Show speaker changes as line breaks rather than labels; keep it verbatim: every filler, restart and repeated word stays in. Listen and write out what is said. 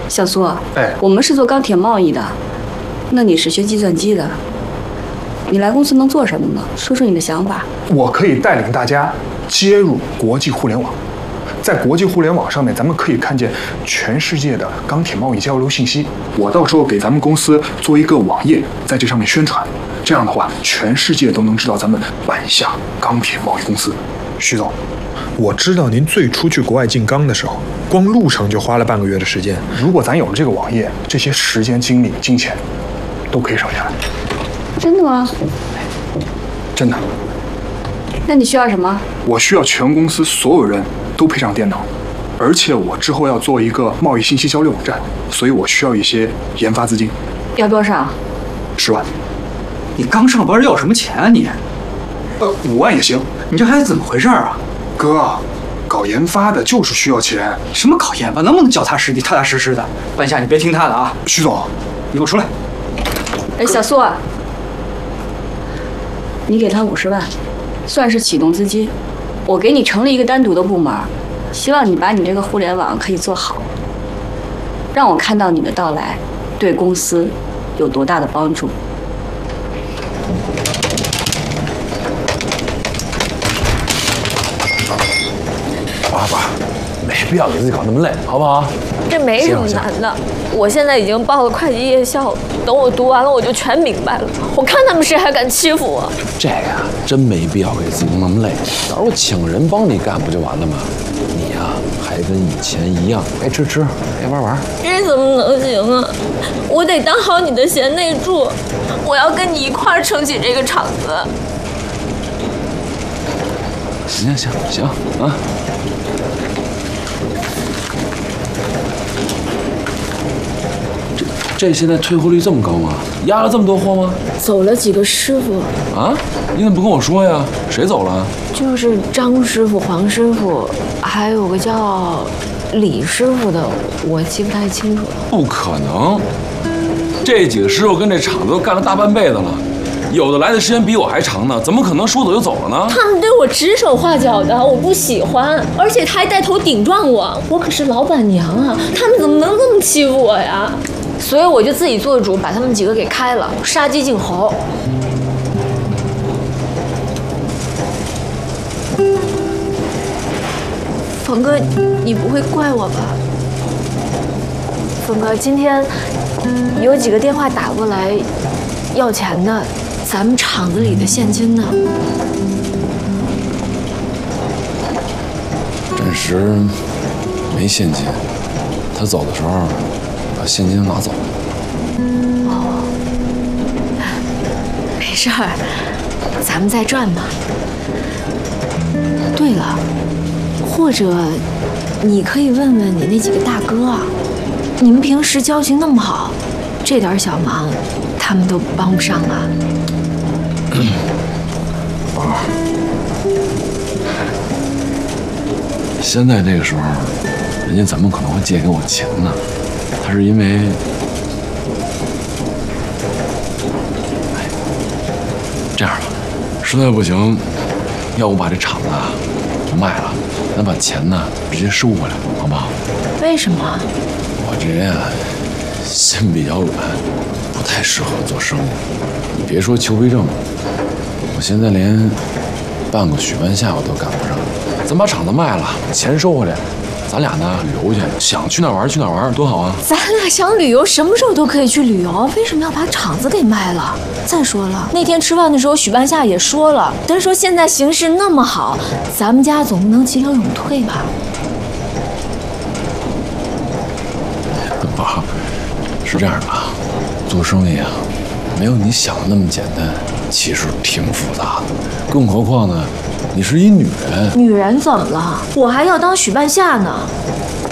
小苏，
哎，
我们是做钢铁贸易的，那你是学计算机的，你来公司能做什么呢？说说你的想法。
我可以带领大家接入国际互联网，在国际互联网上面，咱们可以看见全世界的钢铁贸易交流信息。我到时候给咱们公司做一个网页，在这上面宣传，这样的话，全世界都能知道咱们晚霞钢铁贸易公司。徐总，我知道您最初去国外进钢的时候，光路程就花了半个月的时间。如果咱有了这个网页，这些时间、精力、金钱都可以省下来。
真的吗？
真的。
那你需要什么？
我需要全公司所有人都配上电脑，而且我之后要做一个贸易信息交流网站，所以我需要一些研发资金。
要多少？
十万。
你刚上班要什么钱啊你？
呃，五万也行。
你这孩子怎么回事啊？
哥，搞研发的就是需要钱。
什么搞研发？能不能脚踏实地、踏踏实实的？半夏，你别听他的啊。
徐总，
你给我出来。
哎，小苏，你给他五十万，算是启动资金。我给你成立一个单独的部门，希望你把你这个互联网可以做好，让我看到你的到来对公司有多大的帮助。
爸爸，没必要给自己搞那么累，好不好？
这没什么难的，我现在已经报了会计夜校，等我读完了我就全明白了。我看他们谁还敢欺负我。
这个呀，真没必要给自己弄那么累，到时候请人帮你干不就完了吗？你呀，还跟以前一样，该吃吃，该玩玩。
这怎么能行啊？我得当好你的贤内助，我要跟你一块儿撑起这个厂子。
行行行行啊！这这现在退货率这么高吗？压了这么多货吗？
走了几个师傅
啊？你怎么不跟我说呀？谁走了？
就是张师傅、黄师傅，还有个叫李师傅的，我记不太清楚了。
不可能，这几个师傅跟这厂子都干了大半辈子了。有的来的时间比我还长呢，怎么可能说走就走了呢？
他们对我指手画脚的，我不喜欢，而且他还带头顶撞我，我可是老板娘啊，他们怎么能这么欺负我呀？所以我就自己做主，把他们几个给开了，杀鸡儆猴。冯哥，你不会怪我吧？冯哥，今天有几个电话打过来要钱的。咱们厂子里的现金呢？
暂时没现金，他走的时候把现金拿走了。
哦，没事儿，咱们再赚嘛。对了，或者你可以问问你那几个大哥啊，你们平时交情那么好，这点小忙他们都帮不上啊。
宝儿，现在这个时候，人家怎么可能会借给我钱呢？他是因为，哎，这样吧，实在不行，要不把这厂子啊卖了，咱把钱呢直接收回来，好不好？
为什么？
我这人啊，心比较软，不太适合做生意。你别说裘培正了。我现在连半个许半夏我都赶不上，咱把厂子卖了，钱收回来，咱俩呢旅游去，想去哪玩去哪玩，多好啊！
咱俩想旅游，什么时候都可以去旅游，为什么要把厂子给卖了？再说了，那天吃饭的时候，许半夏也说了，他说现在形势那么好，咱们家总不能急流勇退吧？
宝，是这样的啊，做生意啊，没有你想的那么简单。其实挺复杂的，更何况呢，你是一女人。
女人怎么了？我还要当许半夏呢。